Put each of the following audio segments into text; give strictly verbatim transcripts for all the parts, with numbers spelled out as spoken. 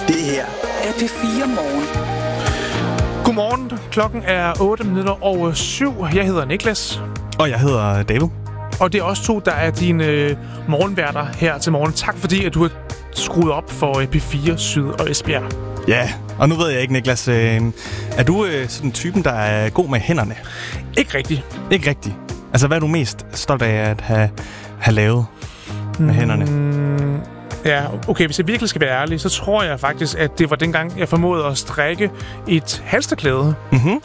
Det her er P fire Morgen. Godmorgen. Klokken er otte minutter over syv. Jeg hedder Niklas. Og jeg hedder David. Og det er os to, der er dine øh, morgenværter her til morgen. Tak fordi, at du har skruet op for P fire Syd og Esbjerg. Ja, og nu ved jeg ikke, Niklas. Øh, er du øh, sådan typen, der er god med hænderne? Ikke rigtigt. Ikke rigtigt. Altså, hvad er du mest stolt af at have, have lavet med mm, hænderne? Ja, okay, hvis jeg virkelig skal være ærlig, så tror jeg faktisk, at det var dengang, jeg formåede at strikke et halsterklæde. Mhm.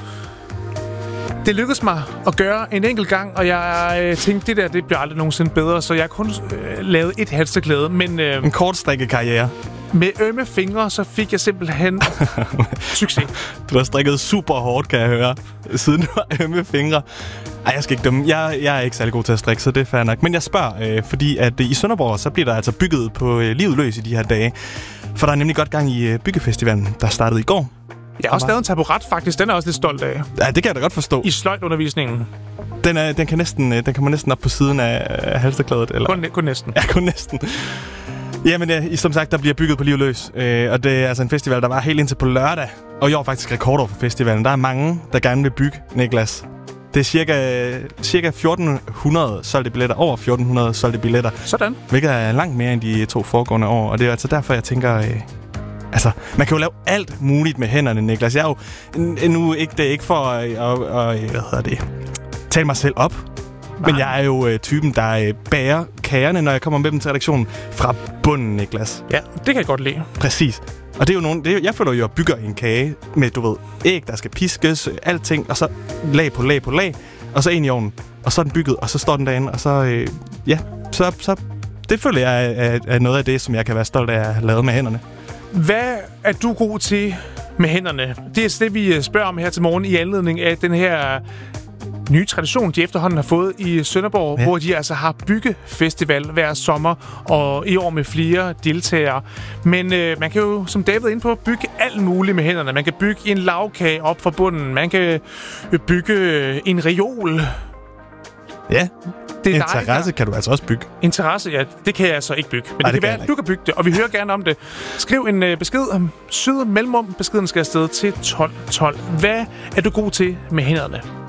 Det lykkedes mig at gøre en enkelt gang, og jeg øh, tænkte, det der, det bliver aldrig nogensinde bedre, så jeg har kun øh, lavet et halsterklæde, men øh, En kortstrikket karriere. med ømme fingre, så fik jeg simpelthen succes. Du har strikket super hårdt, kan jeg høre, siden du har ømme fingre. Ej, jeg skal ikke dømme. Jeg, jeg er ikke særlig god til at strikke, så det er fair nok. Men jeg spørger, øh, fordi at øh, i Sønderborg, så bliver der altså bygget på øh, livet løs i de her dage. For der er nemlig godt gang i øh, byggefestivalen, der startede i går. Jeg har også lavet en taburet, faktisk. Den er jeg også lidt stolt af. Ja, det kan jeg da godt forstå. I sløjtundervisningen. Den, er, den, kan næsten, øh, den kan man næsten op på siden af øh, halsterklædet. Eller? Kun, kun næsten. Ja, kun næsten. Jamen, ja, som sagt, der bliver bygget på liv løs. Øh, og det er altså en festival, der var helt indtil på lørdag. Og i år faktisk rekordår for festivalen. Der er mange, der gerne vil bygge, Niklas. Det er cirka, cirka fjorten hundrede solgte billetter. Over fjorten hundrede solgte billetter. Sådan. Hvilket er langt mere end de to foregående år. Og det er altså derfor, jeg tænker... Øh, altså, man kan jo lave alt muligt med hænderne, Niklas. Jeg er jo nu ikke, det er ikke for at, at, at hvad hedder det, tale mig selv op. Nej. Men jeg er jo øh, typen, der øh, bager kagerne, når jeg kommer med dem til redaktionen fra bunden, Niklas. Ja, det kan jeg godt lide. Præcis. Og det er jo nogen, det er, jeg føler jo, at jeg bygger en kage med, du ved, æg, der skal piskes, alting, og så lag på lag på lag, og så ind i ovnen. Og så er den bygget, og så står den derinde, og så, øh, ja, så, så det føler jeg er, er noget af det, som jeg kan være stolt af at have lavet med hænderne. Hvad er du god til med hænderne? Det er det, vi spørger om her til morgen i anledning af den her nye tradition, de efterhånden har fået i Sønderborg, ja. Hvor de altså har byggefestival hver sommer, og i år med flere deltagere. Men øh, man kan jo, som David er inde på, bygge alt muligt med hænderne. Man kan bygge en lavkage op fra bunden. Man kan bygge en reol. Ja, det er interesse dig, kan du altså også bygge. Interesse, ja, det kan jeg altså ikke bygge. Men Ej, det, det kan kan være, at du kan bygge det, og vi hører gerne om det. Skriv en øh, besked om syd mellemrum. Beskeden skal afsted til tolv tolv. Hvad er du god til med hænderne?